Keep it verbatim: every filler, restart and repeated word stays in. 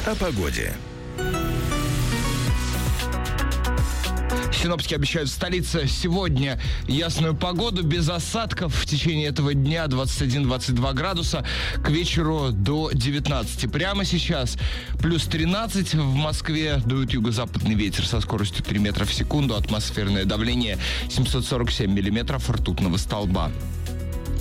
О погоде. Синоптики обещают в столице сегодня ясную погоду, без осадков. В течение этого дня двадцать один - двадцать два градуса, к вечеру до девятнадцати. Прямо сейчас плюс тринадцать в Москве, дует юго-западный ветер со скоростью три метра в секунду, атмосферное давление семьсот сорок семь миллиметров ртутного столба.